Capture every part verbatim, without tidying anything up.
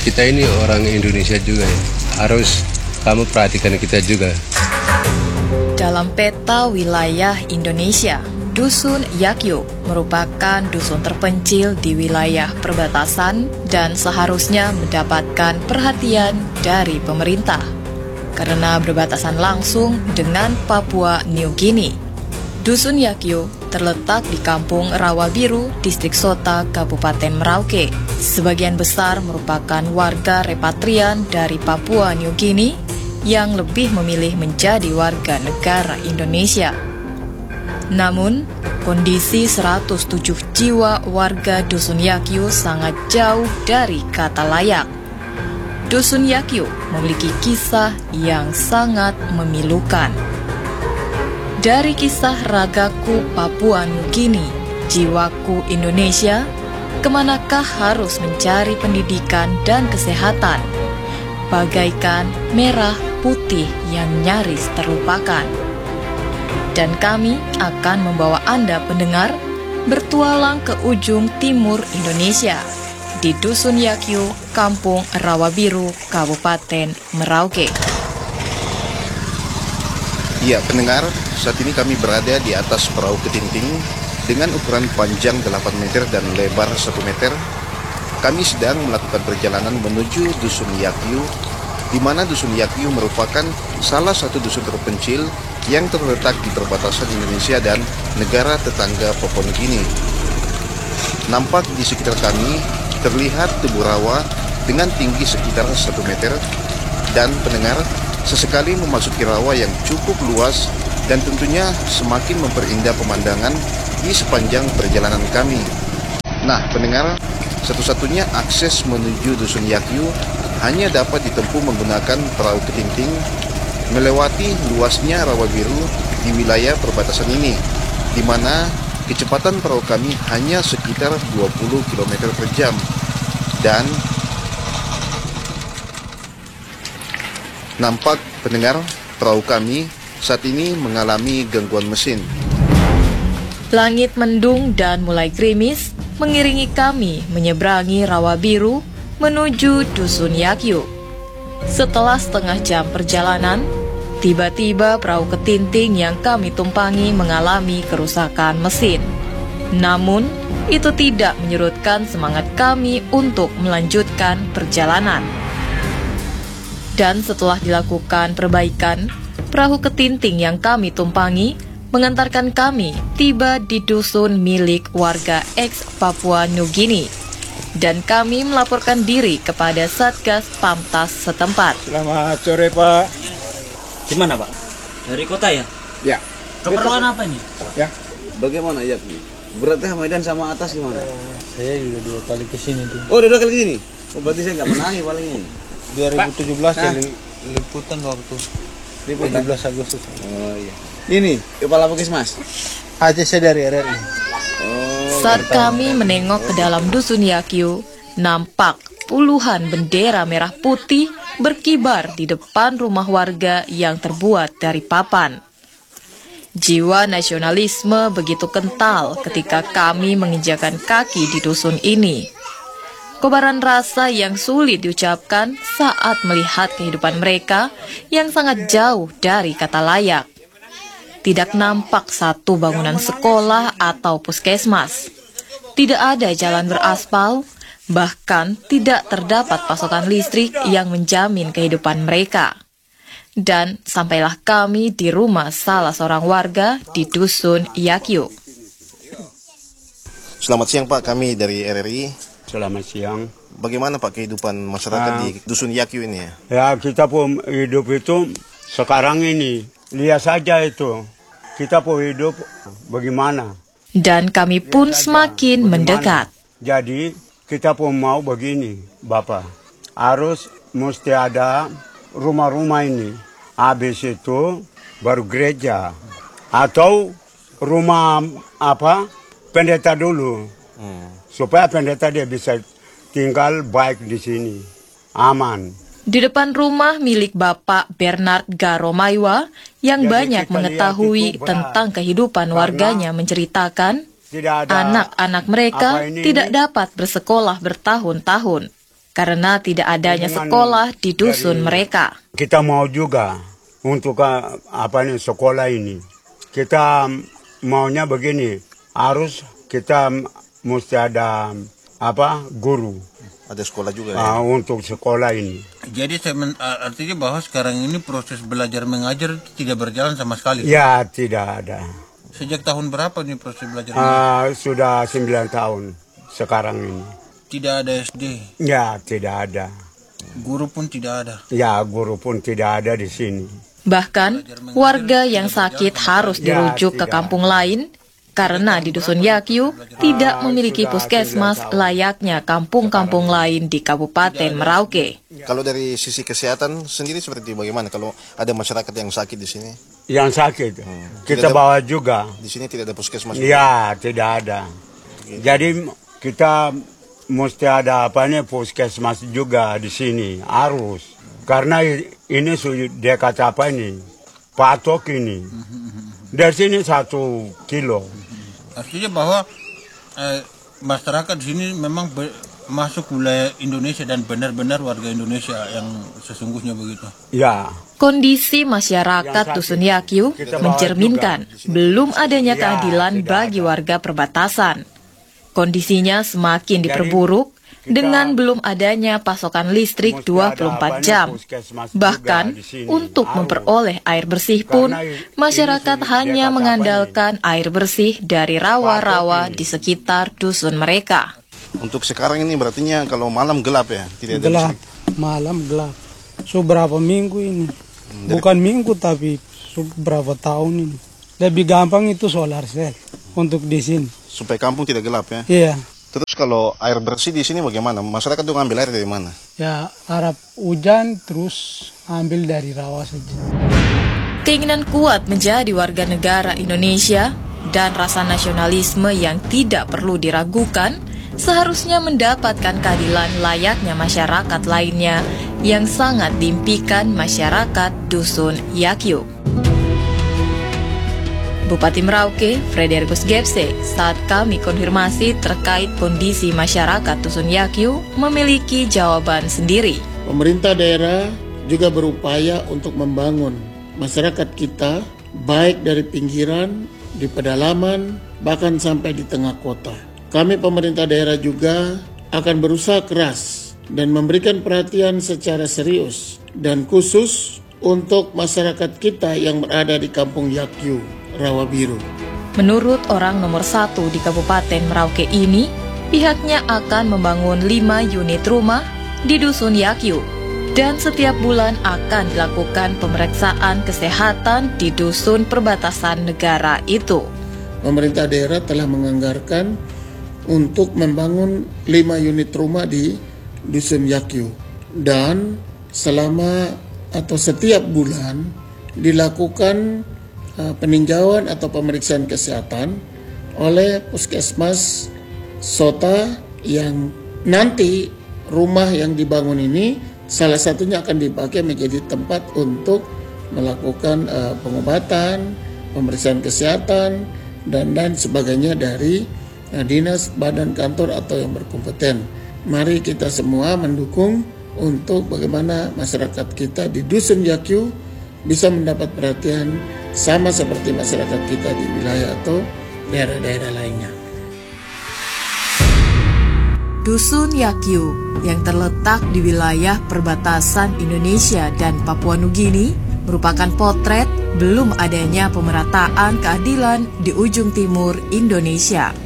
kita ini orang Indonesia juga ya. Harus kamu perhatikan kita juga. Dalam peta wilayah Indonesia, Dusun Yakyu merupakan dusun terpencil di wilayah perbatasan dan seharusnya mendapatkan perhatian dari pemerintah karena berbatasan langsung dengan Papua New Guinea. Dusun Yakyu terletak di Kampung Rawabiru, Distrik Sota, Kabupaten Merauke. Sebagian besar merupakan warga repatrian dari Papua New Guinea yang lebih memilih menjadi warga negara Indonesia. Namun, kondisi seratus tujuh jiwa warga Dusun Yakyu sangat jauh dari kata layak. Dusun Yakyu memiliki kisah yang sangat memilukan. Dari kisah ragaku Papua New Guinea, jiwaku Indonesia, kemanakah harus mencari pendidikan dan kesehatan? Bagaikan merah putih yang nyaris terlupakan. Dan kami akan membawa Anda pendengar bertualang ke ujung timur Indonesia di Dusun Yakyu, Kampung Rawabiru, Kabupaten Merauke. Ya, pendengar, saat ini kami berada di atas perahu ketinting dengan ukuran panjang delapan meter dan lebar satu meter. Kami sedang melakukan perjalanan menuju Dusun Yakyu, di mana Dusun Yakyu merupakan salah satu dusun terpencil yang terletak di perbatasan Indonesia dan negara tetangga Papua New Guinea. Nampak di sekitar kami terlihat tubuh rawa dengan tinggi sekitar satu meter dan pendengar sesekali memasuki rawa yang cukup luas dan tentunya semakin memperindah pemandangan di sepanjang perjalanan kami. Nah, pendengar, satu-satunya akses menuju Dusun Yakyu hanya dapat ditempuh menggunakan perahu ketinting melewati luasnya rawa biru di wilayah perbatasan ini, di mana kecepatan perahu kami hanya sekitar dua puluh kilometer per jam. Dan nampak pendengar, perahu kami saat ini mengalami gangguan mesin. Langit mendung dan mulai gerimis mengiringi kami menyeberangi rawa biru menuju Dusun Yakyu. Setelah setengah jam perjalanan, tiba-tiba perahu ketinting yang kami tumpangi mengalami kerusakan mesin. Namun, itu tidak menyurutkan semangat kami untuk melanjutkan perjalanan. Dan setelah dilakukan perbaikan, perahu ketinting yang kami tumpangi mengantarkan kami tiba di dusun milik warga ex Papua New Guinea. Dan kami melaporkan diri kepada Satgas Pamtas setempat. Selamat sore, Pak. Gimana, Pak? Dari kota ya? Ya. Keperluan apa ini? Ya. Bagaimana ya? Beratnya Medan sama atas gimana? Oh, saya juga dua kali kesini tuh. Oh, udah dua kali kesini? Oh, berarti saya nggak pernah nih paling ini. dua ribu tujuh belas Pak. ya liputan waktu. tujuh belas Agustus. Oh iya. Ini kepala Puskesmas. Aceh saya dari R R I. Saat kami menengok ke dalam Dusun Yakyu, nampak puluhan bendera merah putih berkibar di depan rumah warga yang terbuat dari papan. Jiwa nasionalisme begitu kental ketika kami menginjakan kaki di dusun ini. Kobaran rasa yang sulit diucapkan saat melihat kehidupan mereka yang sangat jauh dari kata layak. Tidak nampak satu bangunan sekolah atau puskesmas. Tidak ada jalan beraspal, bahkan tidak terdapat pasokan listrik yang menjamin kehidupan mereka. Dan sampailah kami di rumah salah seorang warga di Dusun Yakyu. Selamat siang, Pak, kami dari R R I. Selamat siang. Bagaimana, Pak, kehidupan masyarakat Ah. di Dusun Yakyu ini ya? Ya, kita pun hidup itu sekarang ini. Lihat saja itu. Kita pun hidup bagaimana. Dan kami pun semakin mendekat. Jadi, kita pun mau begini, Bapak. Harus mesti ada rumah-rumah ini. Habis itu baru gereja. Atau rumah apa? Pendeta dulu. Hmm. Supaya pendeta dia bisa tinggal baik di sini. Aman. Di depan rumah milik Bapak Bernard Garomaiwa yang Jadi banyak kita mengetahui lihat itu, Pak, tentang kehidupan karena warganya menceritakan tidak ada anak-anak mereka apa ini, tidak ini. dapat bersekolah bertahun-tahun. karena tidak adanya sekolah di dusun mereka. Kita mau juga untuk uh, apa nih sekolah ini. Kita maunya begini, harus kita mesti ada apa guru. Ada sekolah juga uh, untuk sekolah ini. Jadi saya men- artinya bahwa sekarang ini proses belajar mengajar tidak berjalan sama sekali. Ya, tidak ada. Sejak tahun berapa nih proses belajar mengajar? Uh, sudah sembilan tahun sekarang ini. Tidak ada S D. Ya, tidak ada. Guru pun tidak ada. Ya, guru pun tidak ada di sini. Bahkan, warga yang sakit harus dirujuk ke kampung lain karena di Dusun Yakyu tidak memiliki puskesmas layaknya kampung-kampung lain di Kabupaten Merauke. Kalau dari sisi kesehatan sendiri seperti bagaimana kalau ada masyarakat yang sakit di sini? Yang sakit, Hmm. kita Tidak bawa juga. Di sini tidak ada puskesmas. Ya, tidak ada. Jadi kita mesti ada apa nih puskesmas juga di sini, harus. Karena ini sudah dekat apa ini, patok ini. Dari sini satu kilo. Artinya bahwa eh, masyarakat di sini memang be- masuk wilayah Indonesia dan benar-benar warga Indonesia yang sesungguhnya begitu. Ya. Kondisi masyarakat Dusun Yakyu mencerminkan belum adanya keadilan bagi warga perbatasan. Kondisinya semakin diperburuk dengan belum adanya pasokan listrik dua puluh empat jam. Bahkan untuk memperoleh air bersih pun, masyarakat hanya mengandalkan air bersih dari rawa-rawa di sekitar dusun mereka. Untuk sekarang ini berartinya kalau malam gelap ya? Tidak ada Gelap, listrik. malam gelap. So berapa minggu ini? Bukan minggu tapi so, berapa tahun ini. Lebih gampang itu solar cell untuk di sini. Supaya kampung tidak gelap ya? Iya. Terus kalau air bersih di sini bagaimana? Masyarakat tuh ngambil air dari mana? Ya harap hujan terus ambil dari rawa saja. Keinginan kuat menjadi warga negara Indonesia dan rasa nasionalisme yang tidak perlu diragukan seharusnya mendapatkan keadilan layaknya masyarakat lainnya yang sangat diimpikan masyarakat Dusun Yakyu. Bupati Merauke, Frederikus Gepse, saat kami konfirmasi terkait kondisi masyarakat Dusun Yakyu memiliki jawaban sendiri. Pemerintah daerah juga berupaya untuk membangun masyarakat kita baik dari pinggiran, di pedalaman, bahkan sampai di tengah kota. Kami pemerintah daerah juga akan berusaha keras dan memberikan perhatian secara serius dan khusus untuk masyarakat kita yang berada di Kampung Yakyu, Rawa Biru. Menurut orang nomor satu di Kabupaten Merauke ini, pihaknya akan membangun lima unit rumah di Dusun Yakyu. Dan setiap bulan akan dilakukan pemeriksaan kesehatan di dusun perbatasan negara itu. Pemerintah daerah telah menganggarkan untuk membangun lima unit rumah di Dusun Yakyu. Dan selama atau setiap bulan dilakukan uh, peninjauan atau pemeriksaan kesehatan oleh puskesmas Sota yang nanti rumah yang dibangun ini salah satunya akan dipakai menjadi tempat untuk melakukan uh, pengobatan, pemeriksaan kesehatan dan dan sebagainya dari uh, dinas, badan, kantor atau yang berkompeten. Mari kita semua mendukung untuk bagaimana masyarakat kita di Dusun Yakyu bisa mendapat perhatian sama seperti masyarakat kita di wilayah atau daerah-daerah lainnya. Dusun Yakyu yang terletak di wilayah perbatasan Indonesia dan Papua Nugini merupakan potret belum adanya pemerataan keadilan di ujung timur Indonesia.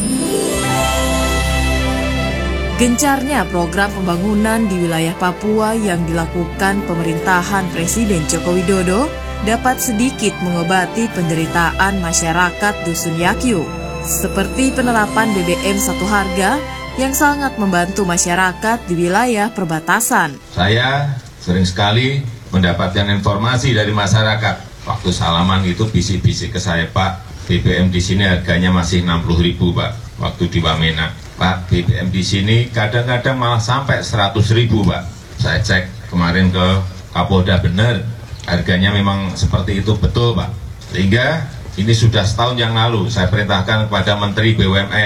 Gencarnya program pembangunan di wilayah Papua yang dilakukan pemerintahan Presiden Joko Widodo dapat sedikit mengobati penderitaan masyarakat Dusun Yakyu, seperti penerapan B B M satu harga yang sangat membantu masyarakat di wilayah perbatasan. Saya sering sekali mendapatkan informasi dari masyarakat. Waktu salaman itu bisik-bisik ke saya, Pak, B B M di sini harganya masih enam puluh ribu, Pak. Waktu di Wamena, Pak, B B M di sini kadang-kadang malah sampai seratus ribu, Pak. Saya cek kemarin ke Kapolda, benar, harganya memang seperti itu, betul, Pak. Sehingga ini sudah setahun yang lalu saya perintahkan kepada Menteri B U M N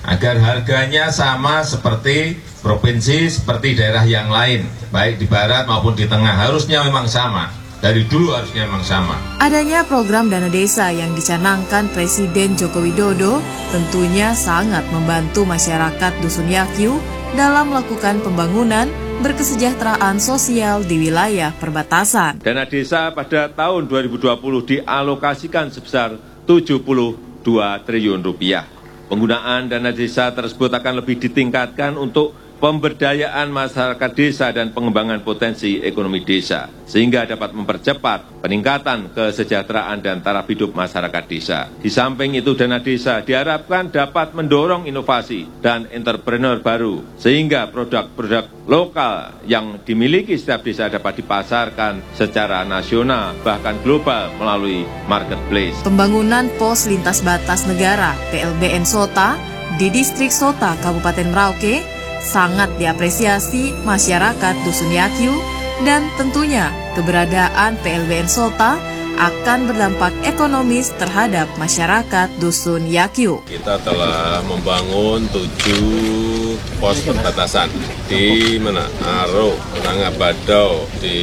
agar harganya sama seperti provinsi, seperti daerah yang lain, baik di barat maupun di tengah, harusnya memang sama. Dari dulu harusnya memang sama. Adanya program dana desa yang dicanangkan Presiden Joko Widodo tentunya sangat membantu masyarakat Dusun Yakyu dalam melakukan pembangunan berkesejahteraan sosial di wilayah perbatasan. Dana desa pada tahun dua ribu dua puluh dialokasikan sebesar tujuh puluh dua triliun rupiah. Penggunaan dana desa tersebut akan lebih ditingkatkan untuk pemberdayaan masyarakat desa dan pengembangan potensi ekonomi desa, sehingga dapat mempercepat peningkatan kesejahteraan dan taraf hidup masyarakat desa. Di samping itu, dana desa diharapkan dapat mendorong inovasi dan entrepreneur baru, sehingga produk-produk lokal yang dimiliki setiap desa dapat dipasarkan secara nasional, bahkan global melalui marketplace. Pembangunan pos lintas batas negara P L B N Sota di distrik Sota, Kabupaten Merauke sangat diapresiasi masyarakat Dusun Yakyu, dan tentunya keberadaan P L B N Sota akan berdampak ekonomis terhadap masyarakat Dusun Yakyu. Kita telah membangun tujuh pos perbatasan di mana Aro, Rangabadau, di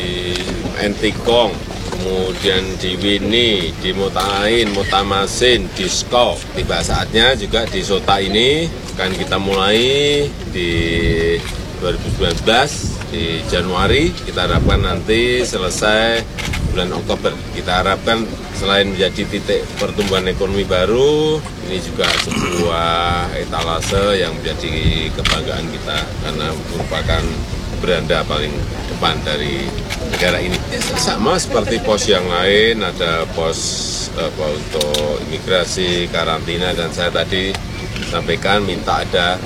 Entikong, kemudian di Wini, di Mutain, Mutamasin, di Skov. Tiba saatnya juga di Sota ini akan kita mulai di dua ribu sembilan belas, di Januari. Kita harapkan nanti selesai bulan Oktober. Kita harapkan selain menjadi titik pertumbuhan ekonomi baru, ini juga sebuah etalase yang menjadi kebanggaan kita karena merupakan beranda paling depan dari negara ini. Sama seperti pos yang lain, ada pos apa, untuk imigrasi, karantina, dan saya tadi sampaikan minta ada